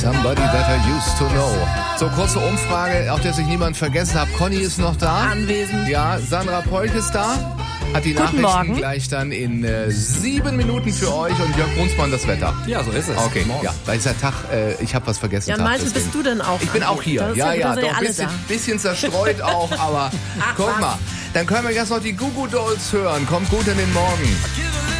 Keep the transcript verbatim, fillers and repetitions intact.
Somebody that I used to know. So, kurze Umfrage, auch dass ich niemand vergessen habe. Conny ist noch da. Anwesend. Ja, Sandra Polk ist da. Hat die Guten Nachrichten Morgen. gleich dann in äh, sieben Minuten für euch und Jörg Brunsmann das Wetter. Ja, so ist es. Okay, ja, weil ist der Tag, äh, ich habe was vergessen. Ja, Tag, Malte, deswegen. bist du denn auch? Ich bin auch hier. Das ist Ja, ja, ja, da sind doch ja ein alle bisschen, da. bisschen zerstreut auch, aber Ach, guck was? mal. Dann können wir jetzt noch die Goo Goo Dolls hören. Kommt gut in den Morgen.